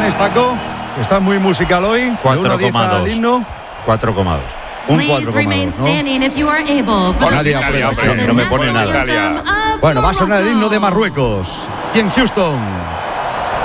valoraciones, Paco? Está muy musical hoy. 4,2. 4,2. Un 4,2, ¿no? Nadie aprueba. No me pone nada. Bueno, va a sonar el himno de Marruecos. Y en Houston.